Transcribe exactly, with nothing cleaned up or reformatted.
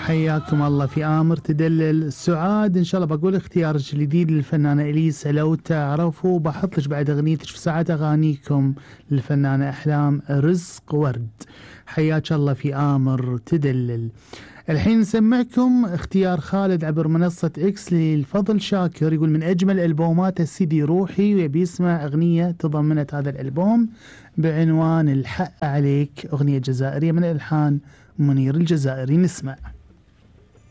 حياكم الله في آمر تدلل سعاد. إن شاء الله بقول اختيار جديد للفنانة إليسا لو تعرفوا، بحط لك بعد أغنيتك في ساعات أغانيكم للفنانة أحلام رزق ورد. حياك الله في آمر تدلل. الحين نسمعكم اختيار خالد عبر منصة إكس للفضل شاكر، يقول من أجمل ألبومات سيدي روحي، ويبي يسمع أغنية تضمنت هذا الألبوم بعنوان الحق عليك، أغنية جزائرية من ألحان منير الجزائري. نسمع.